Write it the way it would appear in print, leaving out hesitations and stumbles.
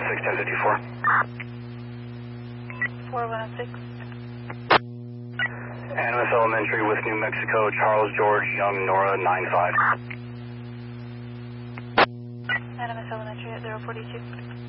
1054. 4106. Animas Elementary with New Mexico, Charles George Young Nora 95. Animas Elementary at 042.